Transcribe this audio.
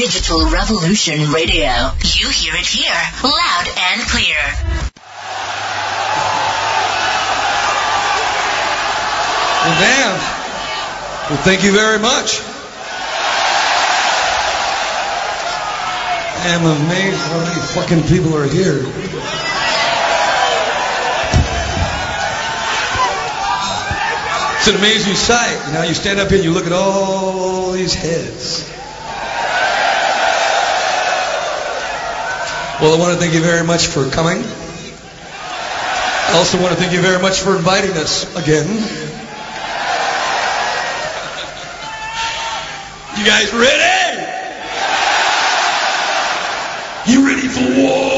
Digital Revolution Radio. You hear it here, loud and clear. Well, damn. Well, thank you very much. I am amazed how many fucking people are here. It's an amazing sight. You know, you stand up here and you look at all these heads. Well, I want to thank you very much for coming. I also want to thank you very much for inviting us again. You guys ready? You ready for war?